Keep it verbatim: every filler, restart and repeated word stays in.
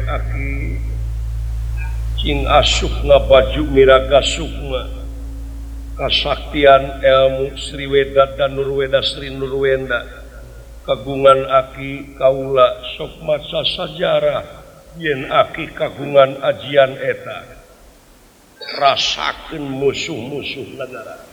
Aki King asup ngabaju miraga sukma kasaktian ilmu Sriweda dan Nurweda Sri Nurwenda kagungan Aki kaula sok maca sajarah yen Aki kagungan ajian eta rasakeun musuh-musuh negara